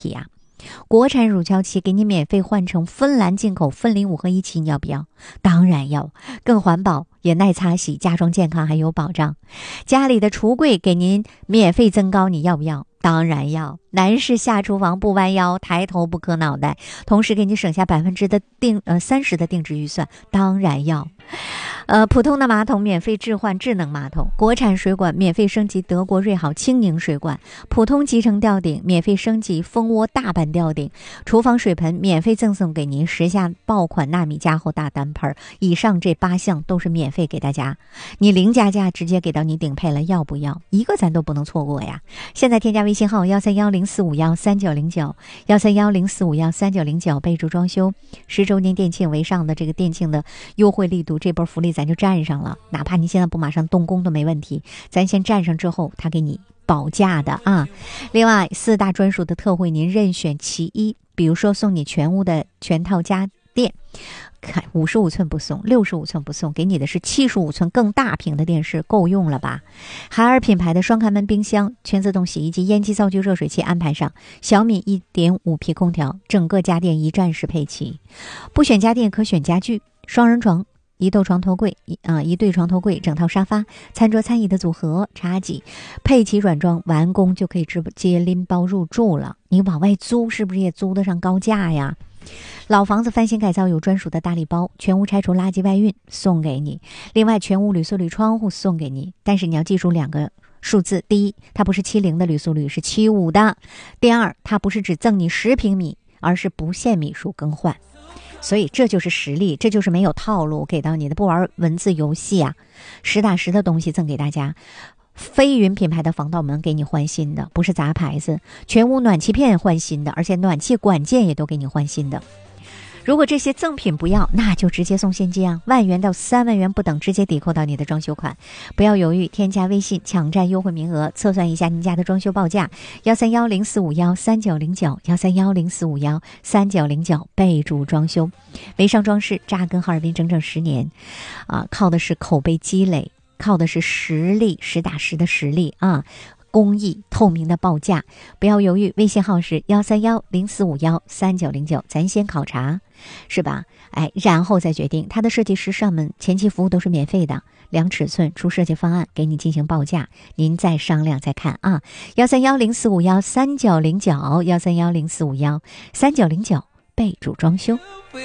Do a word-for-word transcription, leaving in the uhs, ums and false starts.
呀、啊。国产乳胶漆给你免费换成芬兰进口芬林五合一漆，你要不要？当然要，更环保也耐擦洗，家装健康还有保障。家里的橱柜给您免费增高，你要不要？当然要。男士下厨房不弯腰，抬头不磕脑袋，同时给你省下百分之的定呃三十的定制预算，当然要。呃，普通的马桶免费置换智能马桶，国产水管免费升级德国瑞好轻盈水管，普通集成吊顶免费升级蜂窝大板吊顶，厨房水盆免费赠送给您时下爆款纳米加厚大单盆，以上这八项都是免费给大家，你零加价直接给到你顶配了，要不要？一个咱都不能错过呀！现在添加微信号幺三幺零四五幺三九零九幺三幺零四五幺三九零九，备注装修，十周年店庆为上的这个店庆的优惠力度，这波福利咱就占上了，哪怕你现在不马上动工都没问题，咱先占上之后他给你保价的啊。另外四大专属的特惠您任选其一，比如说送你全屋的全套家电，看五十五寸不送，六十五寸不送，给你的是七十五寸更大屏的电视，够用了吧？海尔品牌的双开门冰箱、全自动洗衣机、烟机、灶具、热水器安排上，小米 一点五 P 空调，整个家电一站式配齐。不选家电可选家具，双人床、一斗床头柜啊、呃，一对床头柜，整套沙发、餐桌餐椅的组合、茶几，配齐软装，完工就可以直接拎包入住了。你往外租是不是也租得上高价呀？老房子翻新改造有专属的大礼包，全屋拆除垃圾外运送给你，另外全屋铝塑铝窗户送给你，但是你要记住两个数字，第一，它不是七零的铝塑铝，是七五的；第二，它不是只赠你十平米，而是不限米数更换。所以这就是实力，这就是没有套路给到你的，不玩文字游戏啊，实打实的东西赠给大家。飞云品牌的防盗门给你换新的，不是杂牌子，全屋暖气片换新的，而且暖气管件也都给你换新的。如果这些赠品不要，那就直接送现金啊，万元到三万元不等，直接抵扣到你的装修款。不要犹豫，添加微信抢占优惠名额，测算一下您家的装修报价，幺三幺零四五幺三九零九，幺三幺零四五幺三九零九，备注装修。微商装饰扎根哈尔滨整整十年，啊，靠的是口碑积累，靠的是实力，实打实的实力啊。公益透明的报价，不要犹豫，微信号是幺三幺零四五幺三九零九，咱先考察，是吧？哎，然后再决定。他的设计师上门前期服务都是免费的，量尺寸、出设计方案，给你进行报价，您再商量再看啊。幺三幺零四五幺三九零九，幺三幺零四五幺三九零九，备注装修。